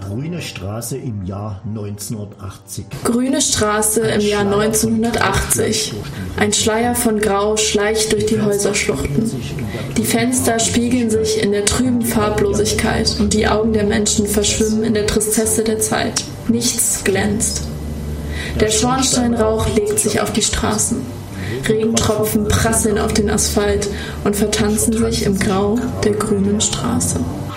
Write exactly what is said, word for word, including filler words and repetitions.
Grüne Straße im Jahr neunzehnhundertachtzig. Grüne Straße im Jahr neunzehnhundertachtzig. Ein Schleier von Grau schleicht durch die Häuserschluchten. Die Fenster spiegeln sich in der trüben Farblosigkeit und die Augen der Menschen verschwimmen in der Tristesse der Zeit. Nichts glänzt. Der Schornsteinrauch legt sich auf die Straßen. Regentropfen prasseln auf den Asphalt und vertanzen sich im Grau der grünen Straße.